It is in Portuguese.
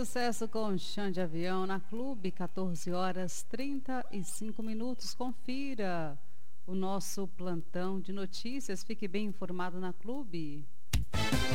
sucesso com Chão de Avião na Clube, 14h35. Confira o nosso plantão de notícias. Fique bem informado na Clube.